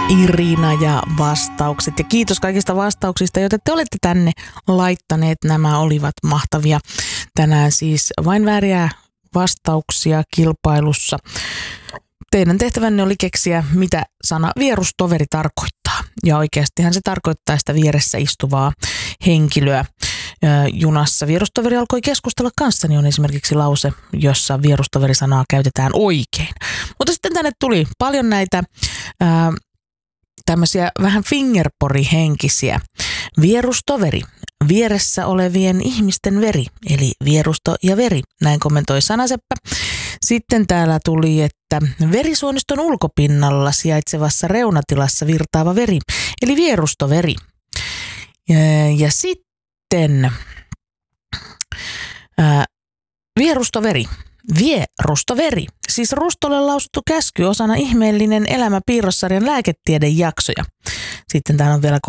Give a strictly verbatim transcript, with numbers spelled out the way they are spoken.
Irina ja vastaukset. Ja kiitos kaikista vastauksista, joita te olette tänne laittaneet. Nämä olivat mahtavia. Tänään siis vain vääriä vastauksia kilpailussa. Teidän tehtävänne oli keksiä, mitä sana vierustoveri tarkoittaa. Ja oikeastihan se tarkoittaa sitä vieressä istuvaa henkilöä. Junassa vierustoveri alkoi keskustella kanssani on esimerkiksi lause, jossa vierustoverisanaa käytetään oikein. Mutta sitten tänne tuli paljon näitä ää, tämmöisiä vähän fingerpori-henkisiä. Vierustoveri, vieressä olevien ihmisten veri, eli vierusto ja veri, näin kommentoi Sanaseppä. Sitten täällä tuli, että verisuoniston ulkopinnalla sijaitsevassa reunatilassa virtaava veri, eli vierustoveri. Ja, ja sitten ää, vierustoveri, vierustoveri, siis Rustolle lausuttu käsky osana ihmeellinen elämä piirrossarjan lääketiedejaksoja. Sitten täällä on vielä